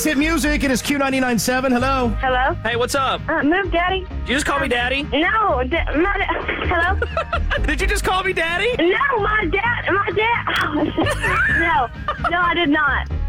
Greatest hit music. It is Q99.7. Hello. Hello? Hey, what's up? Move, Daddy. Did you just call me Daddy? No, hello? Did you just call me Daddy? No, my dad. No, I did not.